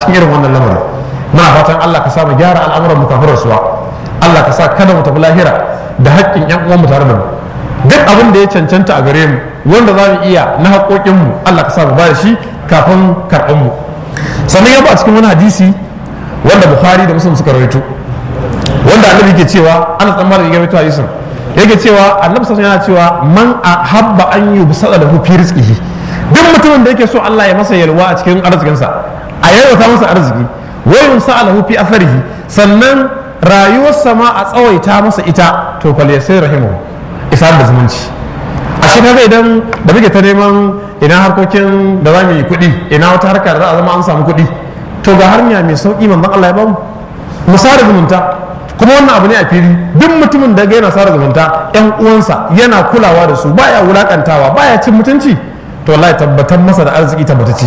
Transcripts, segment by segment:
cikin irin wannan lamarin. Muna fatan Allah ka sa mu gyara al'amuran mu kafin rasuwa. Allah ka sa kada mu tafi lahira da haƙƙin ƴan uwan mu tare da mu. Duk abin da ya cancanta a gare mu wanda za mu iya na haƙoƙin mu Allah ka sa mu ba da shi kafin karɓan mu. Sannan ya ba a cikin wani hadisi wanda Bukhari da Muslim suka rawaito, wanda Annabi ke cewa Anas dan Malik ya rawaito hadisin, yake cewa Annabi sallallahu alaihi wasallam yana cewa man ahabba an yubsada lahu fi rizqihi, duk mutumin da yake so Allah ya masa yalwa a cikin arzikinsa, a yalwata masa arziki, wa yunsa lahu fi atharihi, sannan rayuwarsa ma a tsawaita masa ita, to fal yasir rahimahu, isar da zumunci. A shi kaga idan da muke ta neman ina harkokin da za mu yi kuɗi, ina wata harka da za a zama an samu kuɗi, to ga hanya mai sauƙi manzon Allah ya bamu mu sada zumunta. Kuma wannan abu ne a fili, duk mutumin da yana sada zumunta ƴan uwansa yana kulawa da su, baya wulakantawa, baya cin mutunci, to wallahi tabbatar masa da arziki tabbatacce.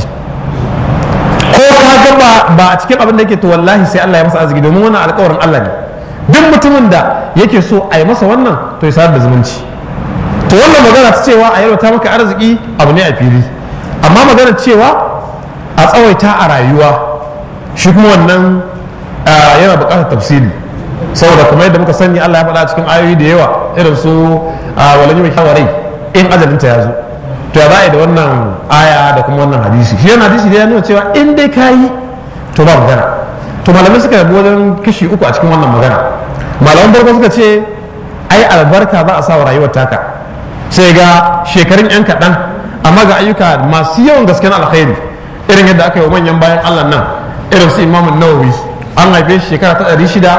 Ko ka ga ba a cikin abin da yake, to wallahi sai Allah ya masa arziki, domin wannan alƙawarin Allah ne. Duk mutumin da yake so a yi masa wannan, to ya sadar da zumunci. To wannan magana ta cewa a yalwata maka arziki abu ne a fili, amma magana cewa a tsawaita a rayuwa shi kuma wannan yana buƙatar tafsiri, saboda kuma yadda muka sani Allah ya faɗa cikin ayoyi da yawa irin su walan yumi hawarai in ajalinta ya zo. To ya za'a da wannan aya da kuma wannan hadisi, shi yana hadisi da ya nuna cewa in dai ka yi to ba magana. To malamai suka yabi wajen kashi uku a cikin wannan magana. Malaman farko suka ce ai albarka za a sa wa rayuwar taka, sai ga shekarun yan kaɗan amma ga ayyuka masu yawan gaske na alkhairi, irin yadda aka yi wa manyan bayan Allah nan irin su Imam Nawawi, an haife shi shekara ta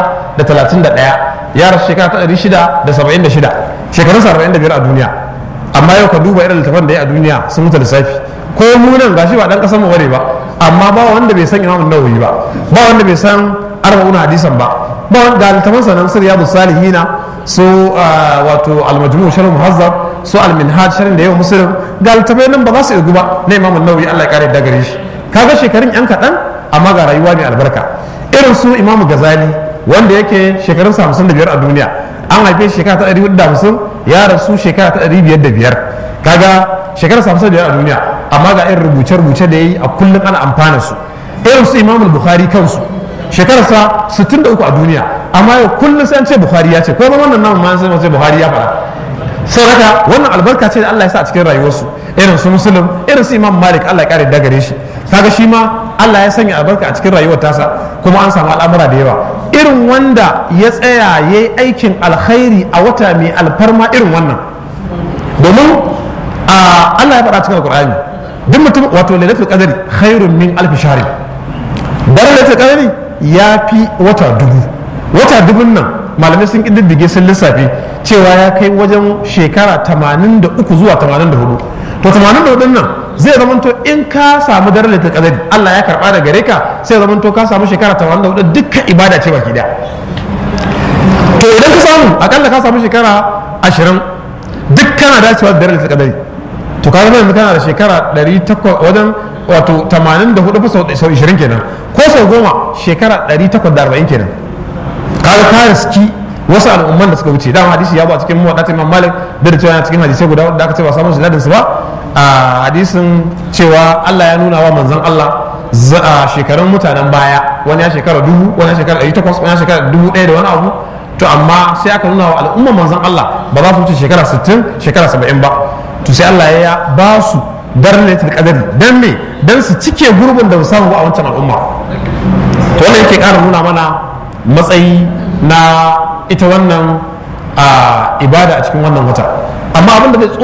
631, ya rasu shekara ta 676, shekarunsa 45 a duniya. Amma yau ka duba irin littafan da ya a duniya sun mutu lissafi. Ko mu nan gashi ba dan kasar mu bare ba, amma ba wanda bai san Imam Nawawi ba wanda bai san arba'una hadisan ba ga littafan sanan su Riyadus Salihina, su wato al-Majmu' sharh muhazzab, su al-Minhaj sharhin da yau Muslim, ga littafai nan ba za su irgu ba na Imam Nawawi, Allah ya kare da gare shi. Kaga shekarun yan kaɗan amma ga rayuwa mai albarka. Irin su Imam Ghazali wanda yake shekarunsa 55 a duniya, an haife shekara ta 450, ya rasu shekara ta 505, kaga shekararsa 55 a duniya, amma ga irin rubuce-rubuce da ya yi a kullum ana amfana su. Irin su Imam Bukhari kansu shekararsa 63 a duniya, amma yau kullum sai an ce Bukhari ya ce, ko wannan namu ma sai ce Bukhari ya faɗa. Saboda wannan albarka ce da Allah ya sa a cikin rayuwarsu. Irin su Muslim, irin su Imam Malik, Allah ya kare da gare shi, kaga shi ma Allah ya sanya albarka a cikin rayuwar tasa, kuma an samu al'amura da yawa. Irin wanda ya tsaya ya yi aikin alkhairi a wata mai alfarma irin wannan, domin Allah ya faɗa cikin Alƙur'ani, duk mutum wato lailatul qadri khairun min alf shahr, daren lailatul qadri ya fi wata dubu. Wata dubun nan malamai sun kididdige sun lissafi cewa ya kai wajen shekara 83 zuwa 84. To 84 nan zai zamanto in ka samu daren lailatul qadri Allah ya karba da gare ka, sai zamanto ka samu shekara 84 dukkan ibada ce baki daya. To idan ka samu akalla ka samu shekara 20 duk kana dacewa da daren lailatul qadri, to ka zama yanzu kana da shekara 800 wajen wato 84 sau 20 kenan, ko sau 10 shekara 840 kenan. Kaga ka riski wasu al'umman da suka wuce. Dama hadisi ya ba cikin muwaddat Imam Malik, da cewa yana cikin hadisai guda da aka ce ba samun sinadin su ba, a hadisin cewa Allah ya nuna wa manzon Allah shekarun mutanen baya, wani ya shekara 1000, wani ya shekara 800, wani ya shekara 1000 da wani abu. To amma sai aka nuna wa al'umman manzon Allah ba za su wuce shekara 60, shekara 70 ba. To sai Allah ya ba su daren lailatul qadri, dan me, dan su cike gurbin da ba samu ba a wancan al'umma. To wannan yake ƙara nuna mana matsayi na ita wannan ibada a cikin wannan wata. Amma abin da zai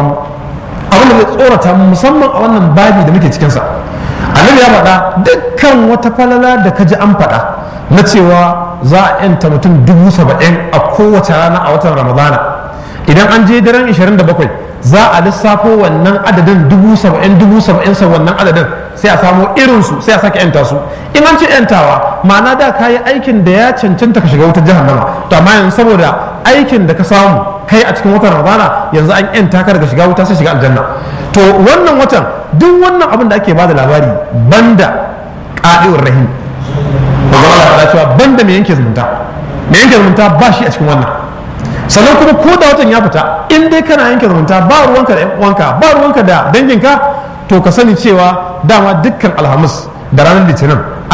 tsorata mu musamman a wannan babi da muke cikinsa, Annabi ya faɗa dukkan wata falala da ka ji an faɗa na cewa za a yanta mutum 70,000 a kowace rana a watan Ramadana. Idan an je daren 27 za a lissafo wannan adadin 70,000 sa wannan adadin, sai a samo irinsu sai a sake yanta su. In an ce yantawa ma'ana da ka yi aikin da ya cancanta ka shiga wutar jahannama, to amma yanzu saboda aikin da ka samu kai a cikin watan Ramadana yanzu an yanta ka daga shiga wuta sai shiga aljanna. To wannan watan duk wannan abin da ake bada labari banda qadi'ur rahim, ba ga Allah cewa banda mai yanke zumunta ba shi a cikin wannan. Sannan kuma ko da watan ya fita, in dai kana yanke zumunta ba ruwanka da ƴan uwanka, ba ruwanka da danginka, to ka sani cewa dama dukkan alhamis da ranar litinin